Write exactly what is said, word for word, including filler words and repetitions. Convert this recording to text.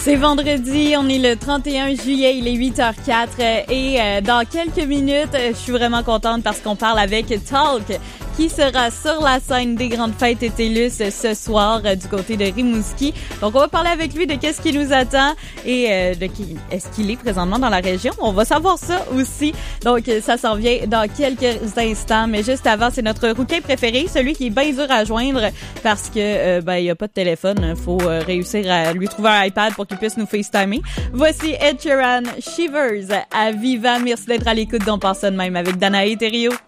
C'est vendredi, on est le trente et un juillet, il est huit heures quatre et euh, dans quelques minutes, je suis vraiment contente parce qu'on parle avec Talk qui sera sur la scène des Grandes Fêtes et Télus ce soir euh, du côté de Rimouski. Donc on va parler avec lui de qu'est-ce qui nous attend et euh, de qui est-ce qu'il est présentement dans la région. On va savoir ça aussi. Donc ça s'en vient dans quelques instants, mais juste avant, c'est notre rouquin préféré, celui qui est bien dur à joindre parce que euh, ben il y a pas de téléphone, faut euh, réussir à lui trouver un iPad pour qu'il puisse nous FaceTimer. Voici Ed Sheeran, Shivers à Viva. Merci d'être à l'écoute d'On pense ça de même avec Danae et Thériault.